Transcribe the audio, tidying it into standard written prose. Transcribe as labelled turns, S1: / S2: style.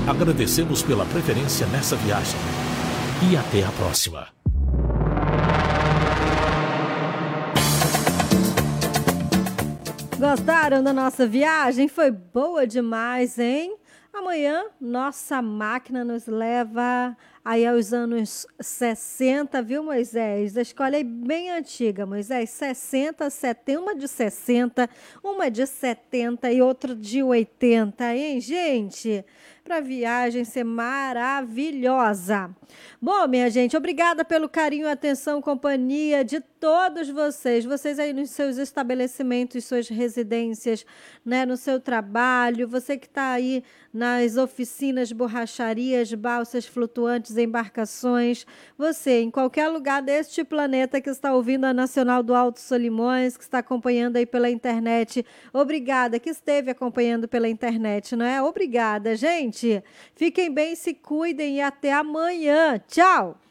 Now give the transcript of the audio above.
S1: Agradecemos pela preferência nessa viagem. E até a próxima.
S2: Gostaram da nossa viagem? Foi boa demais, hein? Amanhã, nossa máquina nos leva aí aos anos 60, viu, Moisés? A escola é bem antiga, Moisés. 60, 70, uma de 60, uma de 70 e outra de 80, hein, gente? Para a viagem ser maravilhosa. Bom, minha gente, obrigada pelo carinho, atenção, companhia de todos vocês. Vocês aí nos seus estabelecimentos, suas residências, né, no seu trabalho, você que está aí nas oficinas, borracharias, balsas flutuantes, embarcações, você em qualquer lugar deste planeta que está ouvindo a Nacional do Alto Solimões, que está acompanhando aí pela internet, obrigada, que esteve acompanhando pela internet, não é? Obrigada, gente. Fiquem bem, se cuidem e até amanhã. Tchau!